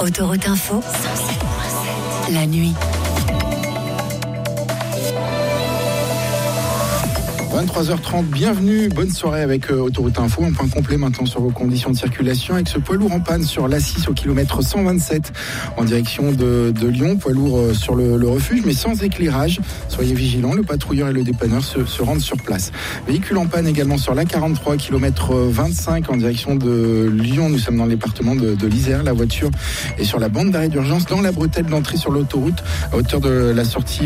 Autoroute Info, la nuit. 23h30, bienvenue, bonne soirée avec Autoroute Info. Un point complet maintenant sur vos conditions de circulation avec ce poids lourd en panne sur l'A6 au kilomètre 127 en direction de Lyon. Poids lourd sur le refuge mais sans éclairage. Soyez vigilants, le patrouilleur et le dépanneur se rendent sur place. Véhicule en panne également sur l'A43, kilomètre 25 en direction de Lyon. Nous sommes dans le département de l'Isère. La voiture est sur la bande d'arrêt d'urgence dans la bretelle d'entrée sur l'autoroute à hauteur de la sortie